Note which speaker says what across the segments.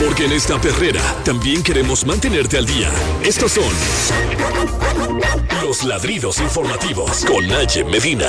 Speaker 1: Porque en esta perrera también queremos mantenerte al día. Estos son los ladridos informativos con Naye Medina.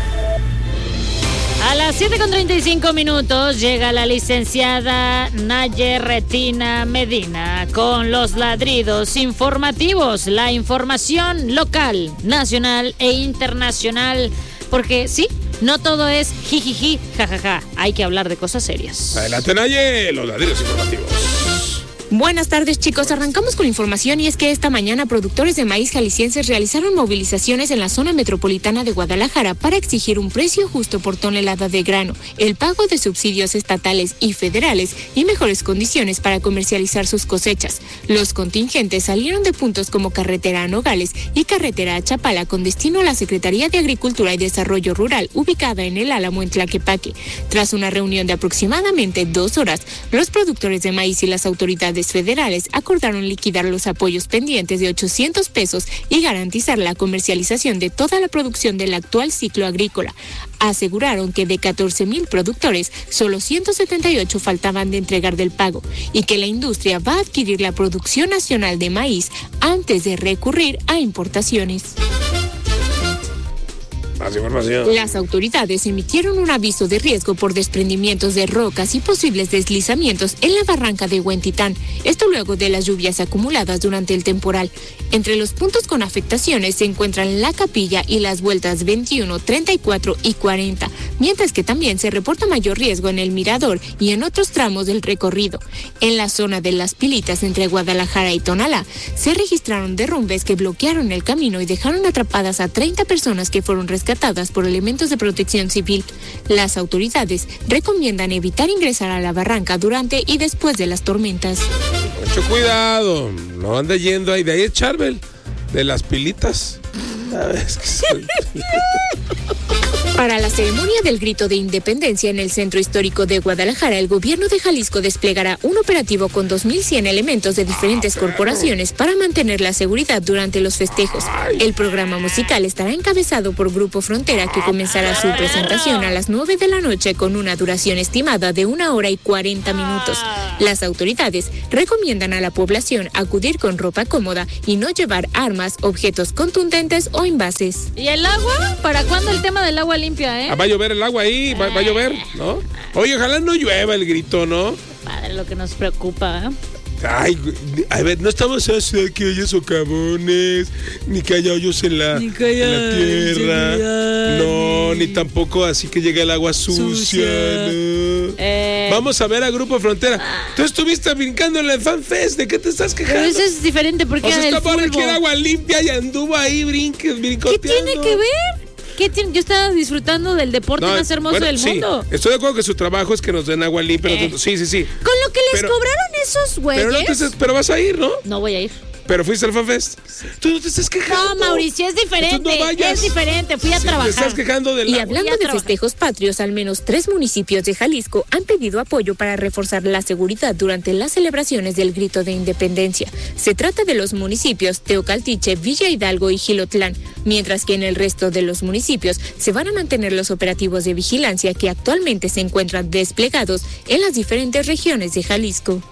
Speaker 2: A las 7:35 llega la licenciada Naye Retina Medina con los ladridos informativos, la información local, nacional e internacional, porque sí, no todo es jijiji, jajaja, hay que hablar de cosas serias.
Speaker 3: Adelante, Naye, los ladridos informativos.
Speaker 4: Buenas tardes, chicos. Arrancamos con información y es que esta mañana productores de maíz jaliscienses realizaron movilizaciones en la zona metropolitana de Guadalajara para exigir un precio justo por tonelada de grano, el pago de subsidios estatales y federales y mejores condiciones para comercializar sus cosechas. Los contingentes salieron de puntos como carretera a Nogales y carretera a Chapala con destino a la Secretaría de Agricultura y Desarrollo Rural, ubicada en El Álamo, en Tlaquepaque. Tras una reunión de aproximadamente 2 horas, los productores de maíz y las autoridades federales acordaron liquidar los apoyos pendientes de 800 pesos y garantizar la comercialización de toda la producción del actual ciclo agrícola. Aseguraron que de 14,000 productores, solo 178 faltaban de entregar del pago y que la industria va a adquirir la producción nacional de maíz antes de recurrir a importaciones.
Speaker 3: Más información.
Speaker 4: Las autoridades emitieron un aviso de riesgo por desprendimientos de rocas y posibles deslizamientos en la barranca de Huentitán, esto luego de las lluvias acumuladas durante el temporal. Entre los puntos con afectaciones se encuentran La Capilla y las vueltas 21, 34 y 40, mientras que también se reporta mayor riesgo en el Mirador y en otros tramos del recorrido. En la zona de Las Pilitas entre Guadalajara y Tonalá se registraron derrumbes que bloquearon el camino y dejaron atrapadas a 30 personas que fueron rescatadas por elementos de protección civil. Las autoridades recomiendan evitar ingresar a la barranca durante y después de las tormentas.
Speaker 3: Mucho cuidado, no anda yendo ahí, de ahí es Charbel, de Las Pilitas. ¿Sabes qué soy?
Speaker 4: Para la ceremonia del grito de independencia en el centro histórico de Guadalajara, el gobierno de Jalisco desplegará un operativo con 2,100 elementos de diferentes corporaciones para mantener la seguridad durante los festejos. El programa musical estará encabezado por Grupo Frontera, que comenzará su presentación a las 9 de la noche con una duración estimada de 1 hora y 40 minutos. Las autoridades recomiendan a la población acudir con ropa cómoda y no llevar armas, objetos contundentes o envases.
Speaker 2: ¿Y el agua? ¿Para cuándo el tema del agua limpia,
Speaker 3: Va a llover el agua ahí, va a llover, ¿no? Oye, ojalá no llueva el grito, ¿no?
Speaker 2: Padre, lo que nos preocupa, ¿eh?
Speaker 3: Ay, a ver, no estamos haciendo que haya socavones, ni que haya hoyos en la tierra. No, ni tampoco así que llegue el agua sucia. No. Vamos a ver a Grupo Frontera. Tú estuviste brincando en el Fan Fest, ¿de qué te estás quejando?
Speaker 2: Pero eso es diferente porque
Speaker 3: o sea, está para que era agua limpia y anduvo ahí brincoteando.
Speaker 2: ¿Qué tiene que ver? Yo estaba disfrutando del deporte más hermoso del mundo.
Speaker 3: Estoy de acuerdo que su trabajo es que nos den agua limpia. Sí.
Speaker 2: Con lo que les cobraron esos güeyes.
Speaker 3: Pero vas a ir, ¿no?
Speaker 2: No voy a ir.
Speaker 3: Pero fuiste al FanFest. Tú no te estás quejando.
Speaker 2: No, Mauricio, es diferente. Es diferente. Fui a trabajar.
Speaker 3: Te estás quejando del
Speaker 4: agua. Y hablando de festejos patrios, al menos 3 municipios de Jalisco han pedido apoyo para reforzar la seguridad durante las celebraciones del grito de independencia. Se trata de los municipios Teocaltiche, Villa Hidalgo y Jilotlán, mientras que en el resto de los municipios se van a mantener los operativos de vigilancia que actualmente se encuentran desplegados en las diferentes regiones de Jalisco.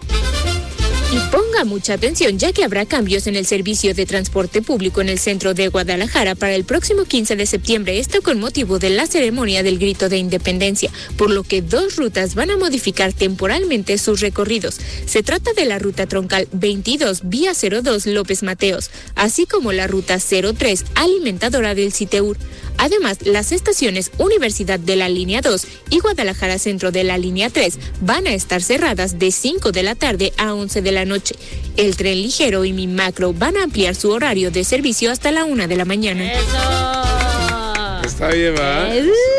Speaker 4: Y ponga mucha atención, ya que habrá cambios en el servicio de transporte público en el centro de Guadalajara para el próximo 15 de septiembre, esto con motivo de la ceremonia del grito de independencia, por lo que 2 rutas van a modificar temporalmente sus recorridos. Se trata de la ruta troncal 22, vía 02 López Mateos, así como la ruta 03, alimentadora del Citeur. Además, las estaciones Universidad de la línea 2 y Guadalajara Centro de la línea 3 van a estar cerradas de 5 de la tarde a 11 de la noche. El tren ligero y Mi Macro van a ampliar su horario de servicio hasta la 1 de la mañana.
Speaker 2: ¡Eso!
Speaker 3: Está bien, ¿va?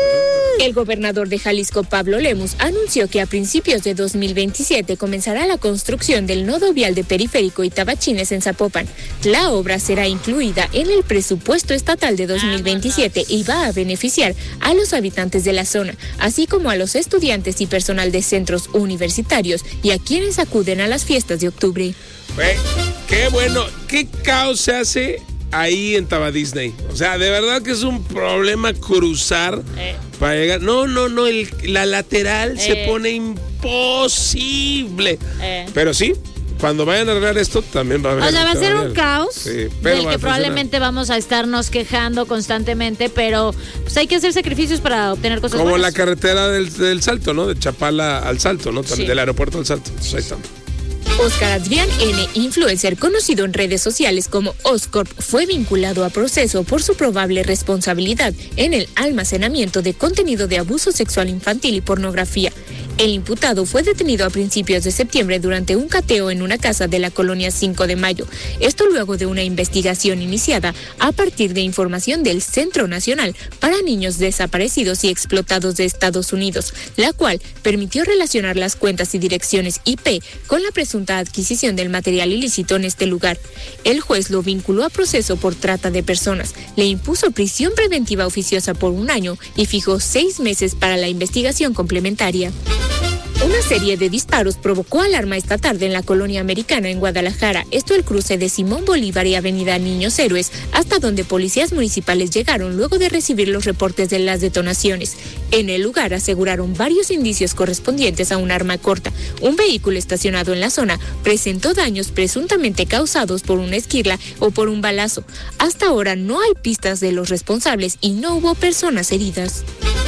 Speaker 4: El gobernador de Jalisco, Pablo Lemus, anunció que a principios de 2027 comenzará la construcción del nodo vial de Periférico y Tabachines en Zapopan. La obra será incluida en el presupuesto estatal de 2027 y va a beneficiar a los habitantes de la zona, así como a los estudiantes y personal de centros universitarios y a quienes acuden a las fiestas de octubre.
Speaker 3: ¡Qué bueno! ¿Qué caos se hace ahí en Taba Disney? O sea, de verdad que es un problema cruzar para llegar. No, la lateral se pone imposible. Pero sí, cuando vayan a arreglar esto, también va a haber.
Speaker 2: O sea, va a ser un caos,
Speaker 3: sí,
Speaker 2: del que probablemente vamos a estarnos quejando constantemente, pero pues hay que hacer sacrificios para obtener cosas
Speaker 3: como
Speaker 2: buenas.
Speaker 3: La carretera del Salto, ¿no? De Chapala al Salto, ¿no? También del aeropuerto al Salto. Pues ahí estamos.
Speaker 4: Oscar Adrián N., influencer conocido en redes sociales como Oscorp, fue vinculado a proceso por su probable responsabilidad en el almacenamiento de contenido de abuso sexual infantil y pornografía. El imputado fue detenido a principios de septiembre durante un cateo en una casa de la colonia 5 de Mayo. Esto luego de una investigación iniciada a partir de información del Centro Nacional para Niños Desaparecidos y Explotados de Estados Unidos, la cual permitió relacionar las cuentas y direcciones IP con la presunta adquisición del material ilícito en este lugar. El juez lo vinculó a proceso por trata de personas, le impuso prisión preventiva oficiosa por 1 año y fijó 6 meses para la investigación complementaria. Una serie de disparos provocó alarma esta tarde en la colonia americana en Guadalajara, esto el cruce de Simón Bolívar y Avenida Niños Héroes, hasta donde policías municipales llegaron luego de recibir los reportes de las detonaciones. En el lugar aseguraron varios indicios correspondientes a un arma corta. Un vehículo estacionado en la zona presentó daños presuntamente causados por una esquirla o por un balazo. Hasta ahora no hay pistas de los responsables y no hubo personas heridas.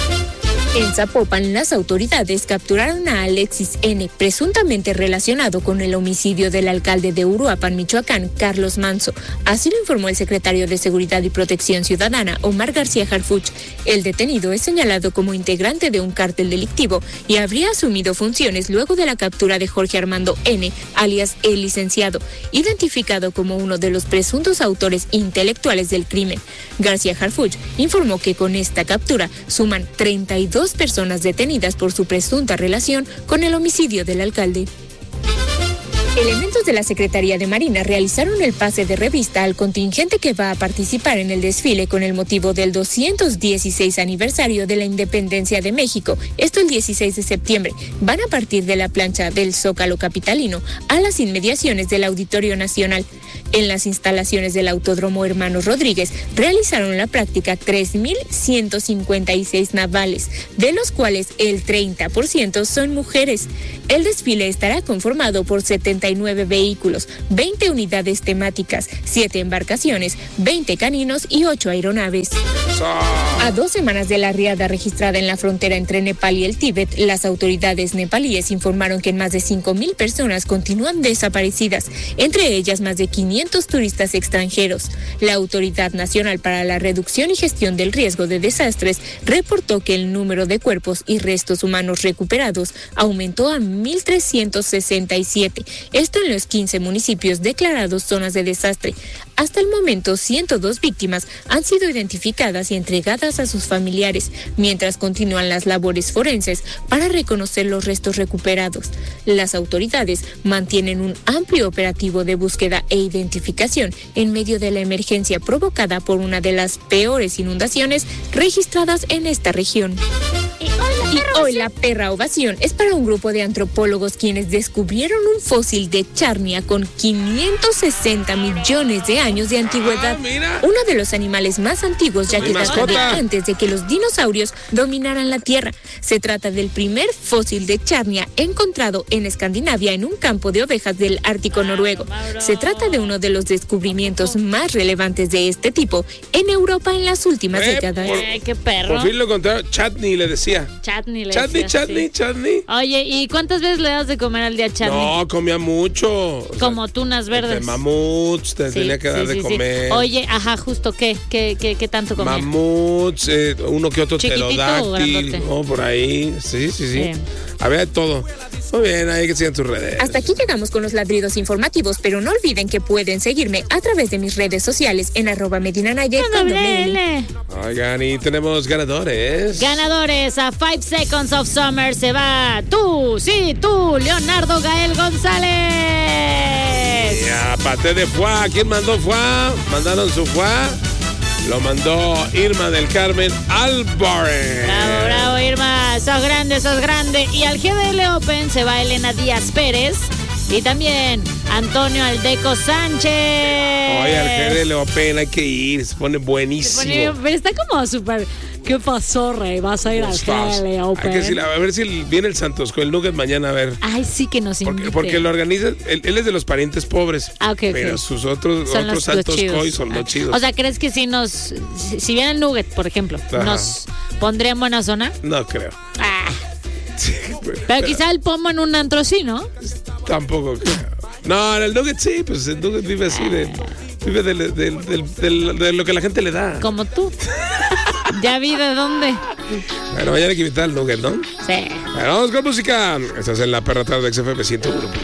Speaker 4: En Zapopan, las autoridades capturaron a Alexis N., presuntamente relacionado con el homicidio del alcalde de Uruapan, Michoacán, Carlos Manso. Así lo informó el secretario de Seguridad y Protección Ciudadana, Omar García Harfuch. El detenido es señalado como integrante de un cártel delictivo y habría asumido funciones luego de la captura de Jorge Armando N., alias El Licenciado, identificado como uno de los presuntos autores intelectuales del crimen. García Harfuch informó que con esta captura suman 32 personas detenidas por su presunta relación con el homicidio del alcalde. Elementos de la Secretaría de Marina realizaron el pase de revista al contingente que va a participar en el desfile con el motivo del 216 aniversario de la Independencia de México. Esto el 16 de septiembre. Van a partir de la plancha del Zócalo capitalino a las inmediaciones del Auditorio Nacional. En las instalaciones del Autódromo Hermanos Rodríguez realizaron la práctica 3.156 navales, de los cuales el 30% son mujeres. El desfile estará conformado por 79 vehículos, 20 unidades temáticas, 7 embarcaciones, 20 caninos y 8 aeronaves. A 2 semanas de la riada registrada en la frontera entre Nepal y el Tíbet, las autoridades nepalíes informaron que más de 5,000 personas continúan desaparecidas, entre ellas más de 500 turistas extranjeros. La Autoridad Nacional para la Reducción y Gestión del Riesgo de Desastres reportó que el número de cuerpos y restos humanos recuperados aumentó a 1,367. Esto en los 15 municipios declarados zonas de desastre. Hasta el momento, 102 víctimas han sido identificadas y entregadas a sus familiares, mientras continúan las labores forenses para reconocer los restos recuperados. Las autoridades mantienen un amplio operativo de búsqueda e identificación en medio de la emergencia provocada por una de las peores inundaciones registradas en esta región. Y hoy la perra ovación es para un grupo de antropólogos quienes descubrieron un fósil de charnia con 560 millones de años de antigüedad. Uno de los animales más antiguos, ya que data de antes de que los dinosaurios dominaran la Tierra. Se trata del primer fósil de charnia encontrado en Escandinavia en un campo de ovejas del Ártico noruego. Se trata de uno de los descubrimientos más relevantes de este tipo en Europa en las últimas décadas.
Speaker 2: ¡Qué perro!
Speaker 3: Por fin lo encontraron. Chatney le decía.
Speaker 2: Chatney.
Speaker 3: Oye,
Speaker 2: ¿y cuántas veces le das de comer al día Chatney?
Speaker 3: No, comía mucho.
Speaker 2: Como tunas verdes.
Speaker 3: De mamuts, tenía que dar de comer.
Speaker 2: Oye, ajá, justo, ¿qué tanto comía?
Speaker 3: Mamuts, uno que otro pterodáctil, por ahí. Sí. Había de todo. Muy bien, ahí que sigan tus redes.
Speaker 4: Hasta aquí llegamos con los ladridos informativos, pero no olviden que pueden seguirme a través de mis redes sociales en @MedinaNaye.
Speaker 3: Oigan, y tenemos ganadores.
Speaker 2: Ganadores a 5 Seconds of Summer se va tú, Leonardo Gael González.
Speaker 3: Y aparte de Fuá, ¿quién mandó Fuá? Mandaron su Fuá. Lo mandó Irma del Carmen Álvarez.
Speaker 2: Bravo, Irma. Sos grande. Y al GDL Open se va Elena Díaz Pérez. Y también Antonio Aldeco Sánchez.
Speaker 3: Oye, al GDL Open hay que ir, se pone buenísimo.
Speaker 2: Pero está como súper... ¿Qué pasó, Rey? ¿Vas a ir al GDL Open?
Speaker 3: Hay que decir, a ver si viene el Santos con el Nugget mañana, a ver.
Speaker 2: Ay, sí que nos invite.
Speaker 3: Porque lo organiza, él es de los parientes pobres.
Speaker 2: Ah, ok.
Speaker 3: Pero sus otros Santos Coy son los chidos.
Speaker 2: O sea, ¿crees que si viene el Nugget, por ejemplo, nos pondría en buena zona?
Speaker 3: No creo.
Speaker 2: Sí, pero quizá el Pomo en un antro sí, ¿no?
Speaker 3: Tampoco creo. No, el Nugget sí, pues el Nugget vive así, vive de lo que la gente le da.
Speaker 2: Como tú. Ya vi de dónde.
Speaker 3: Bueno, mañana hay que invitar al Nugget, ¿no?
Speaker 2: Sí.
Speaker 3: Bueno, vamos con música. Estás en la perra tarde de XFM 101.